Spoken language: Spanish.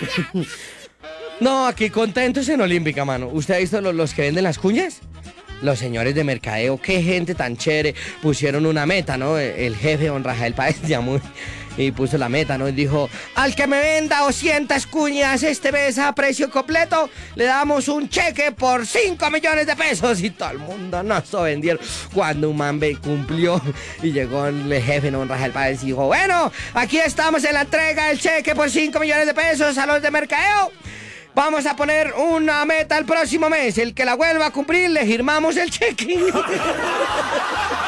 No, aquí contentos en Olímpica, mano. ¿Usted ha visto los que venden las cuñas? Los señores de mercadeo, qué gente tan chévere. Pusieron una meta, ¿no? El jefe don Rafael Páez llamó y puso la meta, ¿no? Y dijo: al que me venda 200 cuñas este mes a precio completo, le damos un cheque por 5 millones de pesos. Y todo el mundo no se vendieron. Cuando un man cumplió y llegó el jefe don Rafael Páez y dijo: bueno, aquí estamos en la entrega del cheque por 5 millones de pesos a los de mercadeo. Vamos a poner una meta el próximo mes. El que la vuelva a cumplir, le firmamos el cheque.